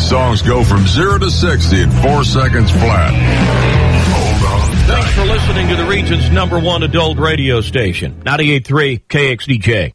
These songs go from 0 to 60 in 4 seconds flat. Hold on. Thanks for listening to the region's #1 adult radio station, 98.3 KXDJ.